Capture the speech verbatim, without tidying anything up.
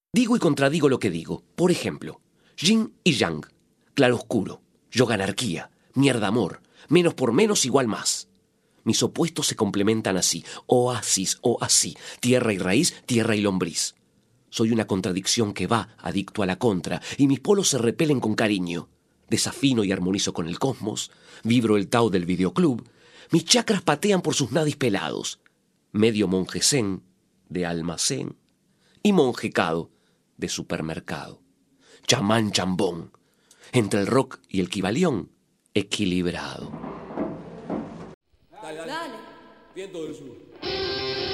Digo y contradigo lo que digo. Por ejemplo, yin y yang, claroscuro, yoga anarquía, mierda amor, menos por menos igual más. Mis opuestos se complementan así, oasis o así, tierra y raíz, tierra y lombriz. Soy una contradicción que va, adicto a la contra, y mis polos se repelen con cariño. Desafino y armonizo con el cosmos, vibro el Tao del videoclub, mis chakras patean por sus nadis pelados. Medio monje zen, de almacén, y monjecado, de supermercado. Chamán chambón, entre el rock y el Kibalión, equilibrado. Dale, dale. Viento del sur.